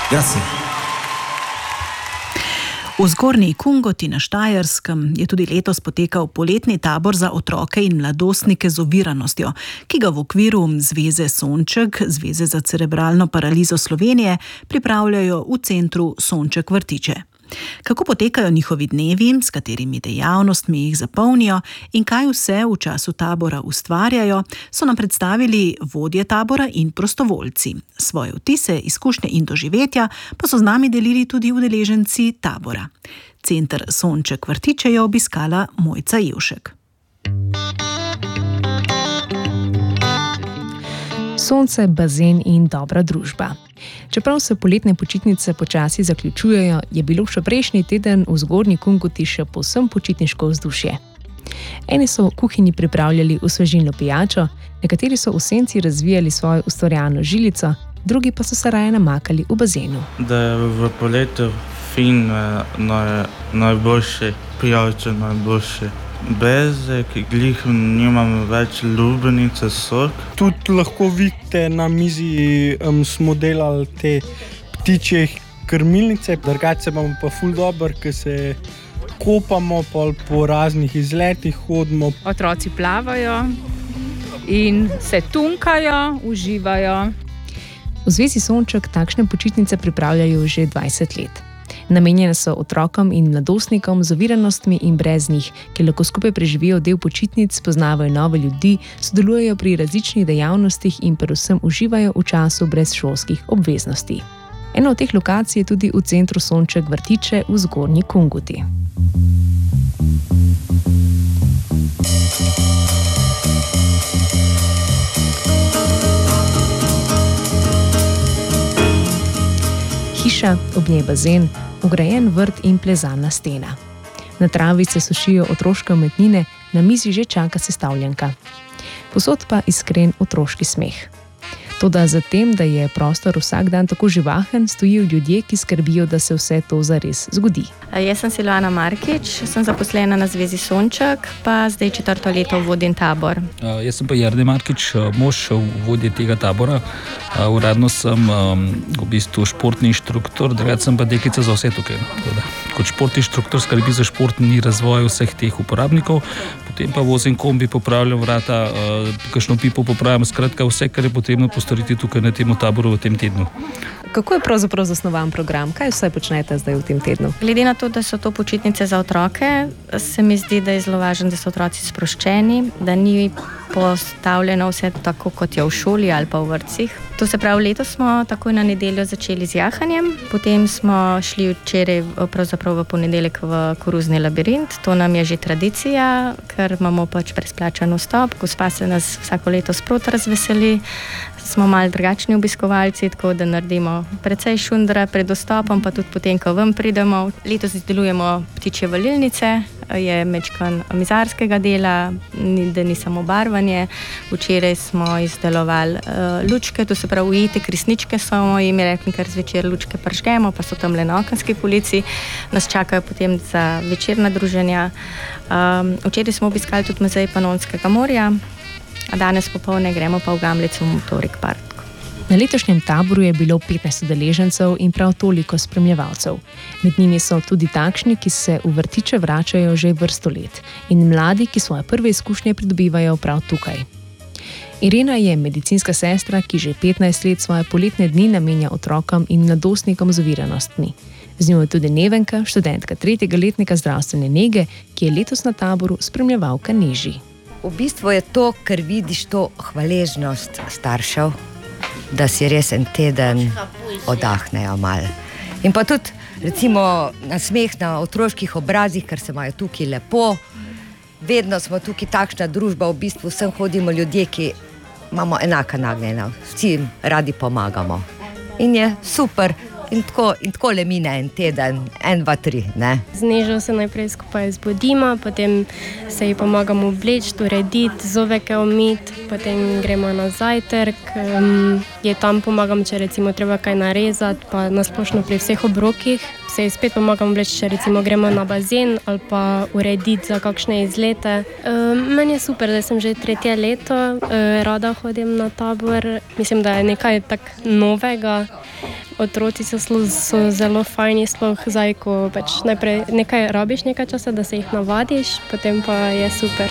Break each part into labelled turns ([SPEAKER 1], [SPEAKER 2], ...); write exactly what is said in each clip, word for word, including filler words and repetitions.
[SPEAKER 1] Grazie.
[SPEAKER 2] V Zgornji Kungoti na Štajerskem je tudi letos potekal poletni tabor za otroke in mladostnike z oviranostjo, ki ga v okviru Zveze Sonček, Zveze za cerebralno paralizo Slovenije, pripravljajo v centru Sonček Vrtiče. Kako potekajo njihovi dnevi, s katerimi dejavnostmi jih zapolnijo in kaj vse v času tabora ustvarjajo, so nam predstavili vodje tabora in prostovoljci. Svoje vtise, izkušnje in doživetja pa so z nami delili tudi udeleženci tabora. Center Sonček Vrtiče je obiskala Mojca Jevšek.
[SPEAKER 3] Sonce, bazen in dobra družba. Čeprav se poletne počitnice počasi zaključujejo, je bilo še prejšnji teden v Zgornji Kungoti še povsem počitniško vzdušje. Eni so v kuhinji pripravljali osvežilno pijačo, nekateri so v senci razvijali svojo ustvarjalno žilico, drugi pa so se raje namakali v bazenu.
[SPEAKER 4] Da je v poletu fin, naj, najboljše pijače, najboljše beze, ki glih nimam več lubenice, sok.
[SPEAKER 5] Tudi lahko vidite na mizi, um, smo delali te ptičje krmilnice, drugače imamo pa ful dober, ker se kopamo, pol po raznih izletih hodimo.
[SPEAKER 6] Otroci plavajo in se tunkajo, uživajo.
[SPEAKER 3] V Zvezi Sonček takšne počitnice pripravljajo že dvajset let. Namenjene so otrokom in mladostnikom z oviranostmi in brez njih, ki lahko skupaj preživijo del počitnic, spoznavajo nove ljudi, sodelujejo pri različnih dejavnostih in predvsem uživajo v času brez šolskih obveznosti. Ena od teh lokacij je tudi v centru Sonček Vrtiče v Zgornji Kungoti. Hiša, ob njej bazen, ograjen vrt in plezalna stena. Na travi se sušijo otroške umetnine, na mizi že čaka sestavljanka. Povsod pa iskren otroški smeh. Toda za tem, da je prostor vsak dan tako živahen, stojijo ljudje, ki skrbijo, da se vse to zares zgodi.
[SPEAKER 7] Jaz sem Silvana Markič, sem zaposlena na Zvezi Sonček, pa zdaj četrto leto vodim tabor.
[SPEAKER 8] Uh, jaz sem pa Jernej Markič, mož vodje tega tabora. Uh, uradno sem um, v bistvu športni inštruktor, drugače sem pa deklica za vse tukaj. Teda, kot športni inštruktor skrbi za športni razvoj vseh teh uporabnikov, potem pa vozim kombi, popravljam vrata, uh, kakšno pipo popravljam, skratka vse, kar je potrebno postoriti tukaj na tem taboru v tem tednu.
[SPEAKER 3] Kako je pravzaprav zasnovan program? Kaj vse počnete zdaj v tem tednu?
[SPEAKER 7] Glede na to, da so to počitnice za otroke, se mi zdi, da je zelo važno, da so otroci sproščeni, da ni postavljeno vse tako, kot je v šoli ali pa v vrtcih. To se pravi, letos smo takoj na nedeljo začeli z jahanjem, potem smo šli včeraj, pravzaprav v ponedeljek v koruzni labirint. To nam je že tradicija, ker imamo pač brezplačen vstop. Gospa se nas vsako leto sprot razveseli. Smo malo drugačni obiskovalci, tako da naredimo precej šundra pred vstopom, pa tudi potem, ko ven pridemo. Letos izdelujemo ptičje valilnice, je mečkan mizarskega dela, da ni samo barvanje. Včeraj smo izdelovali uh, lučke, to se pravi ujete krisničke smo jim rekli, ker zvečer lučke pržgemo, pa so tam le na okenski polici. Nas čakajo potem za večerna druženja. Um, včeraj smo obiskali tudi muzej Panonskega morja, a danes popoldne gremo pa v Gamlico v Motorik park.
[SPEAKER 3] Na letošnjem taboru je bilo petnajst udeležencev in prav toliko spremljevalcev. Med njimi so tudi takšni, ki se v vrtiče vračajo že vrsto let in mladi, ki svoje prve izkušnje pridobivajo prav tukaj. Irena je medicinska sestra, ki že petnajst let svoje poletne dni namenja otrokom in mladostnikom z oviranostmi. Z njo je tudi Nevenka, študentka tretjega letnika zdravstvene nege, ki je letos na taboru spremljevalka Neži.
[SPEAKER 9] V bistvu je to, ker vidiš to hvaležnost staršev, da si res en teden odahnejo malo. In pa tudi, recimo, nasmeh na otroških obrazih, ker se imajo tukaj lepo. Vedno smo tukaj takšna družba, v bistvu vsem hodimo ljudje, ki imamo enaka nagnjenja. Vsi radi pomagamo. In je super. In tako, in tako le mine en teden, en, dva, tri, ne?
[SPEAKER 10] Z Nežo se najprej skupaj zbudimo, potem se ji pomagamo obleči, urediti, zoveke umiti, potem gremo na zajtrk, um, je tam pomagam, če recimo treba kaj narezati, pa nasplošno pri vseh obrokih. Se ji spet pomagam obleči, če recimo gremo na bazen ali pa urediti za kakšne izlete. Um, meni je super, da sem že tretje leto, uh, rada hodim na tabor, mislim, da je nekaj tak novega. otroci so, so zelo fajni, sploh zdaj, ko pač najprej nekaj rabiš nekaj časa, da se jih navadiš, potem pa je super.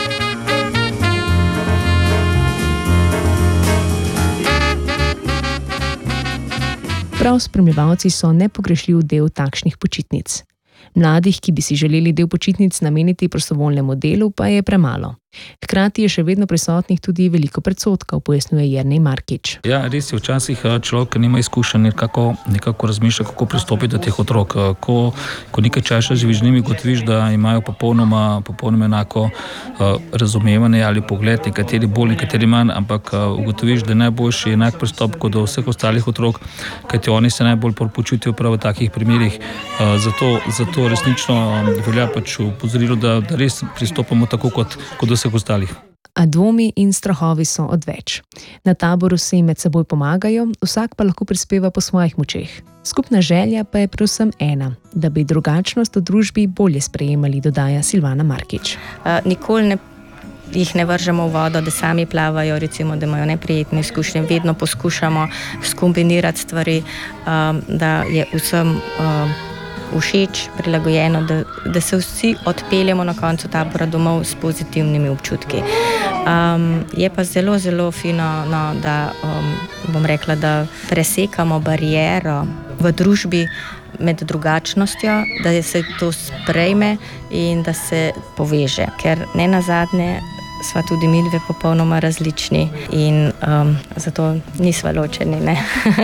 [SPEAKER 3] Prav spremljevalci so nepogrešljiv del takšnih počitnic. Mladih, ki bi si želeli del počitnic nameniti prostovoljnemu delu, pa je premalo. Hkrati je še vedno prisotnih tudi veliko predsodkov, pojasnjuje Jernej Markič.
[SPEAKER 8] Ja, res je, včasih človek, ki nima izkušenj, nekako, nekako razmišlja, kako pristopiti do teh otrok. Ko, ko nekaj časa živiš z njimi, gotoviš, da imajo popolnoma, popolnoma enako uh, razumevanje ali pogled, nekateri bolj, nekateri manj, ampak uh, ugotoviš, da najboljši je enak pristop kot do vseh ostalih otrok, kajti oni se najbolj počutijo prav v takih primerih. Uh, zato, zato resnično velja pač upozorilo, da, da res pristopamo tako kot, kot do vseh ostalih.
[SPEAKER 3] A dvomi in strahovi so odveč. Na taboru se jim med seboj pomagajo, vsak pa lahko prispeva po svojih močeh. Skupna želja pa je predvsem ena, da bi drugačnost v družbi bolje sprejemali, dodaja Silvana Markič.
[SPEAKER 7] Uh, nikoli ne, jih ne vržemo v vodo, da sami plavajo, recimo, da imajo neprijetne izkušnje. Vedno poskušamo skombinirati stvari, um, da je vsem um, všeč, prilagojeno, da, da se vsi odpeljemo na koncu tabora domov s pozitivnimi občutki. Um, je pa zelo, zelo fino, no, da um, bom rekla, da presekamo bariero v družbi med drugačnostjo, da se to sprejme in da se poveže, ker ne nazadnje sva tudi mi dve popolnoma različni in um, zato nisva ločeni, ne.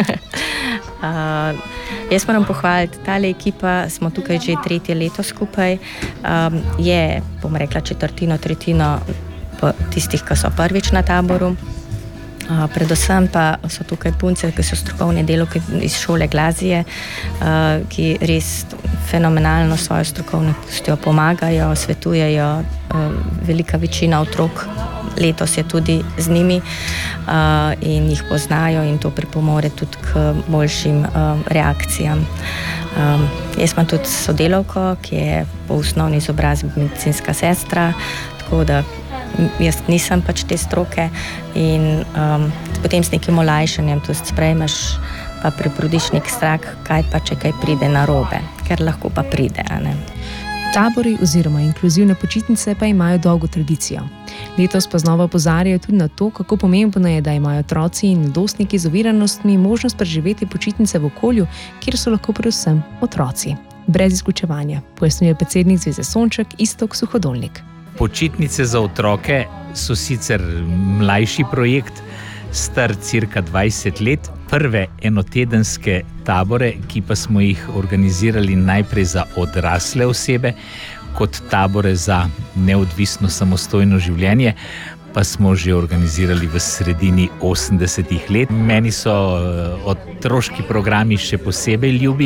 [SPEAKER 7] uh, jaz moram pohvaliti, tale ekipa, smo tukaj že tretje leto skupaj, um, je, bom rekla, četrtino, tretjino tistih, ki so prvič na taboru. Uh, predvsem pa so tukaj punce, ki so strokovne delavke iz šole Glazije, uh, ki res fenomenalno svojo strokovnostjo pomagajo, svetujejo. Uh, velika večina otrok letos je tudi z njimi uh, in jih poznajo in to pripomore tudi k boljšim uh, reakcijam. Um, jaz imam tudi sodelavko, ki je po osnovni izobrazbi medicinska sestra, tako da jaz nisem pač te stroke in um, potem s nekim olajšanjem to sprejmeš, pa prebrodiš nek strah, kaj pa če kaj pride narobe, ker lahko pa pride, a ne.
[SPEAKER 3] Tabori oziroma inkluzivne počitnice pa imajo dolgo tradicijo. Letos pa znova opozarjajo tudi na to, kako pomembno je, da imajo otroci in mladostniki z oviranostmi možnost preživeti počitnice v okolju, kjer so lahko predvsem otroci. Brez izključevanja, pojasnjuje predsednik Zveze Sonček Iztok Suhodolnik.
[SPEAKER 1] Počitnice za otroke so sicer mlajši projekt, star cirka dvajset let. Prve enotedenske tabore, ki pa smo jih organizirali najprej za odrasle osebe, kot tabore za neodvisno samostojno življenje, pa smo že organizirali v sredini osemdesetih let. Meni so otroški programi še posebej ljubi.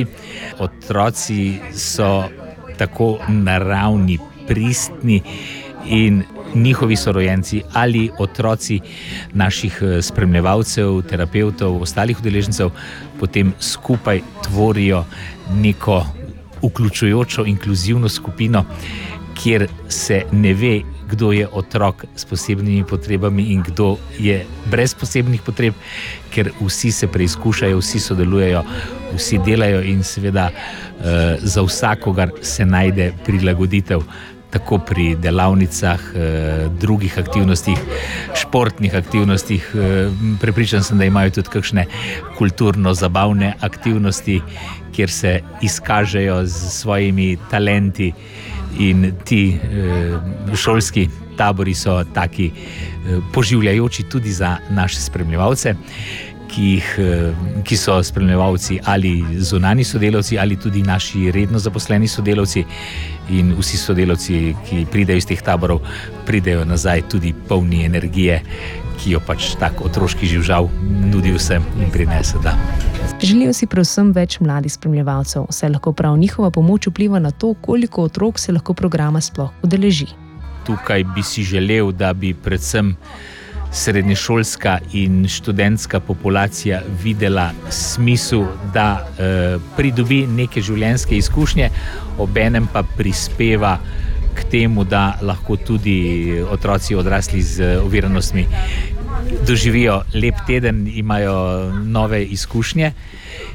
[SPEAKER 1] Otroci so tako naravni, pristni in njihovi sorojenci ali otroci naših spremljevalcev, terapevtov, ostalih udeležencev potem skupaj tvorijo neko vključujočo, inkluzivno skupino, kjer se ne ve, kdo je otrok s posebnimi potrebami in kdo je brez posebnih potreb, ker vsi se preizkušajo, vsi sodelujejo, vsi delajo in seveda eh, za vsakogar se najde prilagoditev. Tako pri delavnicah, eh, drugih aktivnostih, športnih aktivnostih. Eh, prepričan sem, da imajo tudi kakšne kulturno-zabavne aktivnosti, kjer se izkažejo z svojimi talenti in ti eh, šolski tabori so taki eh, poživljajoči tudi za naše spremljevalce, ki, jih, eh, ki so spremljevalci ali zunanji sodelavci ali tudi naši redno zaposleni sodelavci. In vsi sodelavci, ki pridejo iz teh taborov, pridejo nazaj tudi polni energije, ki jo pač tak otroški živžav nudi vsem in prinese. Da.
[SPEAKER 3] Želijo si predvsem več mladih spremljevalcev, saj lahko prav njihova pomoč vpliva na to, koliko otrok se lahko programa sploh udeleži.
[SPEAKER 1] Tukaj bi si želel, da bi predvsem srednješolska in študentska populacija videla smisel, da eh, pridobi neke življenjske izkušnje, obenem pa prispeva k temu, da lahko tudi otroci odrasli z oviranostmi doživijo lep teden, imajo nove izkušnje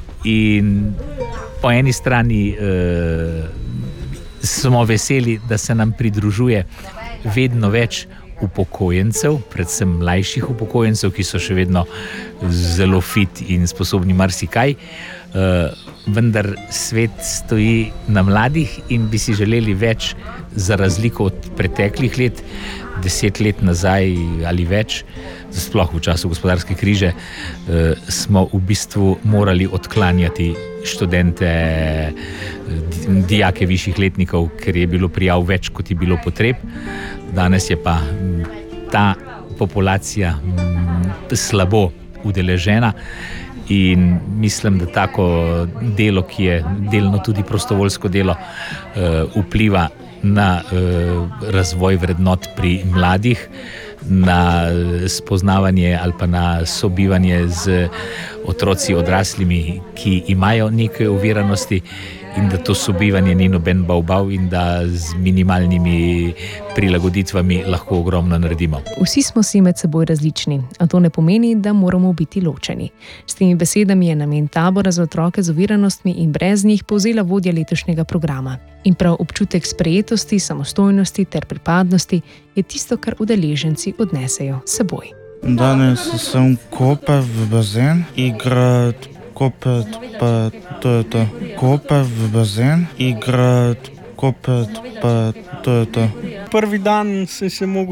[SPEAKER 1] In po eni strani uh, smo veseli, da se nam pridružuje vedno več upokojencev, predvsem mlajših upokojencev, ki so še vedno zelo fit in sposobni marsikaj. Uh, vendar svet stoji na mladih in bi si želeli več, za razliko od preteklih let, deset let nazaj ali več, sploh v času gospodarske krize, uh, smo v bistvu morali odklanjati študente, dijake višjih letnikov, ker je bilo prijav več, kot je bilo potreb. Danes je pa ta populacija slabo udeležena. In mislim, da tako delo, ki je delno tudi prostovoljsko delo, vpliva na razvoj vrednot pri mladih, na spoznavanje ali pa na sobivanje z otroci odraslimi, ki imajo neke oviranosti, in da to sobivanje ni noben bav-bav in da z minimalnimi prilagoditvami lahko ogromno naredimo.
[SPEAKER 3] Vsi smo si med seboj različni, a to ne pomeni, da moramo biti ločeni. S temi besedami je namen tabora za otroke z oviranostmi in brez njih povzela vodja letošnjega programa. In prav občutek sprejetosti, samostojnosti ter pripadnosti je tisto, kar udeleženci odnesejo s seboj.
[SPEAKER 4] Danes sem kopal v bazen, igrati kopet, pa to je to. Kopal v bazen, igrati kopet, pa to je to.
[SPEAKER 5] Prvi dan sem se mogel